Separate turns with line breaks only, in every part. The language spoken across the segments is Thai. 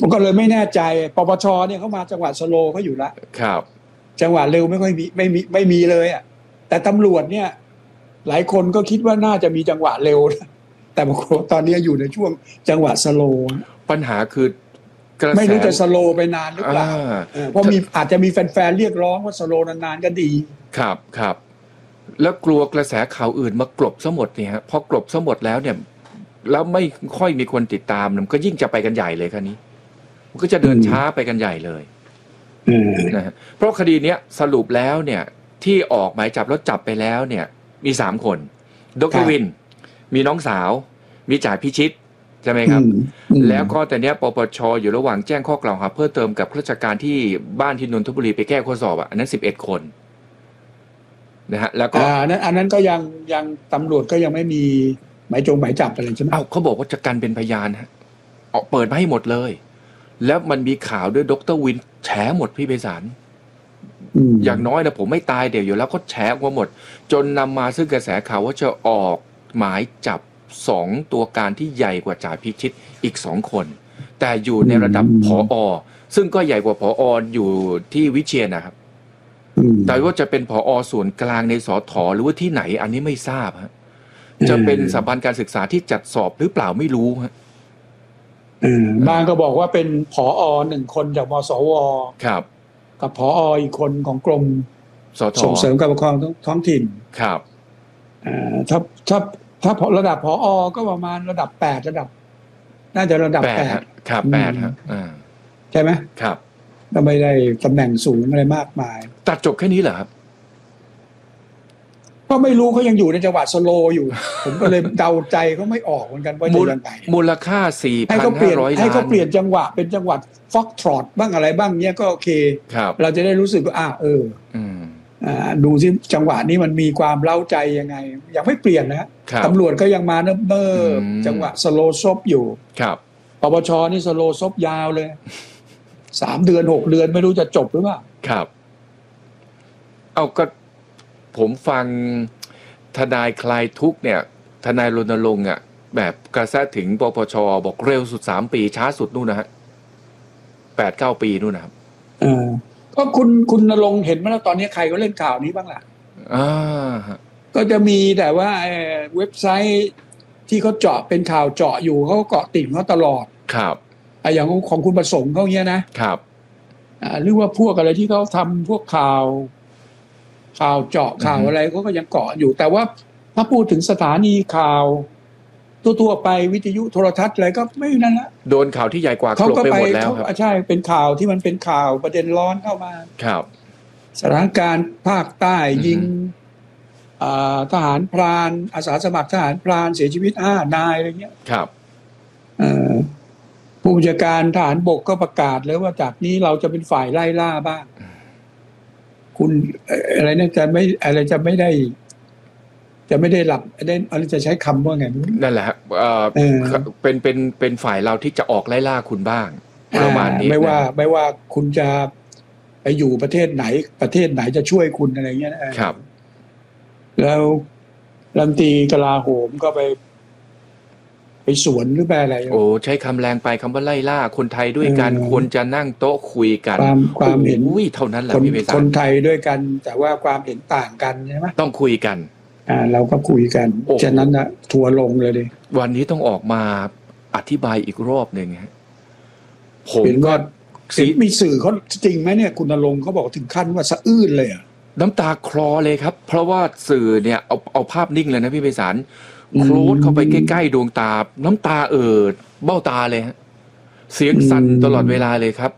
ผมก็เลยไม่แน่ใจปปชเนี่ยเขามาจังหวัดสโลเขาอยู่ละ
ครับ
จังหวัดเร็วไม่ค่อยมีไม่มีเลยอ่ะแต่ตำรวจเนี่ยหลายคนก็คิดว่าน่าจะมีจังหวะเร็วนะแต่บางคนตอนนี้อยู่ในช่วงจังหวะสโล
ปัญหาคือกระแส
ไม่รู้จะสโลไปนานหรือเปล่าเพราะอาจจะมีแฟนๆเรียกร้องว่าสโลนานๆก็ดี
ครับครับแล้วกลัวกระแสข่าวอื่นมากลบซะหมดเนี่ยฮะพอกลบซะหมดแล้วเนี่ยแล้วไม่ค่อยมีคนติดตามมันก็ยิ่งจะไปกันใหญ่เลยคราวนี้มันก็จะเดินช้าไปกันใหญ่เลยนะฮะเพราะคดีเนี้ยสรุปแล้วเนี่ยที่ออกหมายจับแล้วจับไปแล้วเนี่ยมี3 คนดร.วินมีน้องสาวมีจ่าพิชิตใช่ไหมครับแล้วก็แต่เนี้ยปปช.อยู่ระหว่างแจ้งข้อกล่าวหาเพิ่มเติมกับข้าราชการที่บ้านที่นนทบุรีไปแก้ข้อสอบอันนั้น11 คนนะฮะแล้วก็
อันนั้นก็ยังตำรวจก็ยังไม่มีหมายจับอะไรใช่ไหม
เขาบอกว่าจะกันเป็นพยานฮะเปิดมาให้หมดเลยแล้วมันมีข่าวด้วยดร.วินแฉหมดพี่ไพศาลอย่างน้อยนะผมไม่ตายเดี๋ยวอยู่แล้วก็แฉออกมาหมดจนนำมาซึ่งกระแสข่าวว่าจะออกหมายจับ2 ตัวการที่ใหญ่กว่าจ่าพิชิตอีก2 คนแต่อยู่ในระดับผอ.ซึ่งก็ใหญ่กว่าผอ.อยู่ที่วิเชียรนะครับแต่ว่าจะเป็นผอ.ส่วนกลางในสถ.หรือว่าที่ไหนอันนี้ไม่ทราบฮะจะเป็นสถาบันการศึกษาที่จัดสอบหรือเปล่าไม่รู้ฮะ
บางก็บอกว่าเป็นผอ.1 คนจากมสว.
ครับ
กับผอ.อีกคนของกรมส่งเสริมการปกครองท้องถิ่น
ครับ
ถ้าระดับผอ.ก็ประมาณระดับ8ระดับน่าจะระดับ8
ครับ8ฮะ
ใช่ไหม
ครับ
ก็ไม่ได้ตำแหน่งสูงอะไรมากมาย
ตัดจบแค่นี้เหรอครับ
ก็ไม่รู้เขายังอยู่ในจังหวัดสโลอยู่ ผมก็เลยเดาใจเขาไม่ออกเหมือนกันว่าจะยังไง
มูลค่า 4,500 ล้าน
ให้เขาเปลี่ยนจังหวะเป็นจังหวัดฟ็อกทรอตบ้างอะไรบ้างเนี้ยก็โอเคเราจะได้รู้สึกว่าดูซิจังหวะนี้มันมีความเล้าใจยังไงยังไม่เปลี่ยนนะตำรวจก็ยังมาเนิ่มจังหวะสโลซบอยู่ปปช.นี่สโลซบยาวเลย3 เดือน6 เดือนไม่รู้จะจบหรือเปล่า
ครับเอาก็ผมฟังทนายคลายทุกข์เนี่ยทนายรณรงค์แบบกระแสถึงปปช.บอกเร็วสุด3 ปีช้าสุดนู่นนะฮะ8-9 ปีนู่นนะครับ
ก็คุณณรงค์เห็นไหมแล้วตอนนี้ใครก็เล่นข่าวนี้บ้างล่ะก็จะมีแต่ว่าเว็บไซต์ที่เขาเจาะเป็นข่าวเจาะอยู่เขาเกาะติ่งเขาตลอด
ครับ
อย่างของคุณประสงค์เขาเนี้ยนะครับหรือว่าพวกอะไรที่เขาทำพวกข่าวเจาะข่าวอะไรเขาก็ยังเกาะอยู่แต่ว่าถ้าพูดถึงสถานีข่าวทั่วไปวิทยุโทรทัศน์อะไรก็ไม่นั่นละ
โดนข่าวที่ใหญ่กว่าเขาก็ไปหมดแล้วครับ
ใช่เป็นข่าวที่มันเป็นข่าวประเด็นร้อนเข้ามา
ครับ
สถานการณ์ภาคใต้ยิงทหารพรานอาสาสมัครทหารพรานเสียชีวิต5 นายอะไรเงี้ย
ครับ
ผู้บัญชาการทหารบกก็ประกาศเลยว่าจากนี้เราจะเป็นฝ่ายไล่ล่าบ้างคุณอะไรเนี่ยจะไม่ได้หลับอะไรจะใช้คำว่าไง
นั่นแหละเป็นฝ่ายเราที่จะออกไล่ล่าคุณบ้างประมาณนี้
ไม่ว่าคุณจะไปอยู่ประเทศไหนจะช่วยคุณอะไรเงี้ย
ครับ
แล้วรัฐมนตรีกลาโหมก็ไปสวนหรือไปอะไร
ใช้คำแรงไปคำว่าไล่ล่าคนไทยด้วยกันควรจะนั่งโต๊ะคุยกัน
ความเห็น
เท่านั้นแหละพี่เวส
คนไทยด้วยกันแต่ว่าความเห็นต่างกันใช่ไหม
ต้องคุยกัน
เราก็คุยกันฉะนั้นนะทัวร์ลงเลยดิ
วันนี้ต้องออกมาอธิบายอีกรอบหนึ่งฮะผม
ก็มีสื่อเขาจริงไหมเนี่ยคุณณรงค์เขาบอกถึงขั้นว่าสะอื้นเลย
น้ำตาคลอเลยครับเพราะว่าสื่อเนี่ยเอาภาพนิ่งเลยนะพี่ไพศาลโคลดเข้าไปใกล้ๆดวงตาน้ำตาเบ้าตาเลยฮะเสียงสั่นตลอดเวลาเลยครับ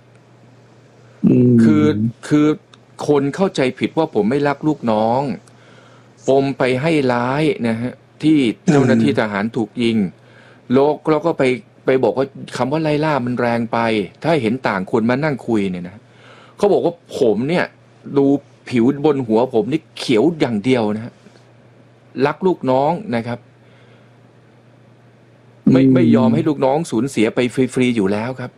คือคนเข้าใจผิดว่าผมไม่รักลูกน้องปมไปให้ร้ายนะฮะที่เจ้าหน้าที่ทหารถูกยิงแล้วก็ไปบอกว่าคำว่าไล่ล่ามันแรงไปถ้าเห็นต่างคนมานั่งคุยเนี่ยนะเขาบอกว่าผมเนี่ยดูผิวบนหัวผมนี่เขียวอย่างเดียวนะฮะรักลูกน้องนะครับไม่ยอมให้ลูกน้องสูญเสียไปฟรีๆอยู่แล้วครับ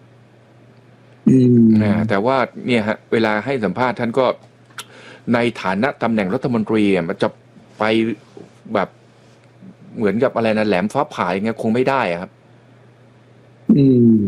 แต่ว่าเนี่ยฮะเวลาให้สัมภาษณ์ท่านก็ในฐานะตำแหน่งรัฐมนตรีมันจะไปแบบเหมือนกับอะไรนะแหลมฟ้าผ่าอย่างเงี้ยคงไม่ได้ครับ